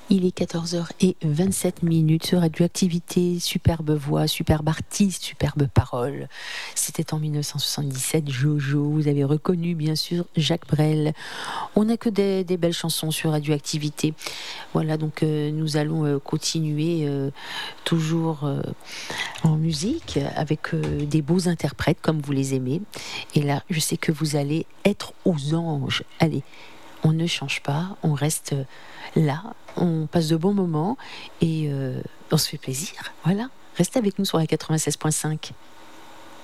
Il est 14h27 sur Radioactivité, superbe voix, superbe artiste, superbe parole. C'était en 1977, Jojo, vous avez reconnu bien sûr Jacques Brel. On n'a que des belles chansons sur Radioactivité. Voilà, donc nous allons continuer toujours en musique avec des beaux interprètes comme vous les aimez. Et là, je sais que vous allez être aux anges. Allez, on ne change pas, on reste là, on passe de bons moments et on se fait plaisir. Voilà, restez avec nous sur la 96.5.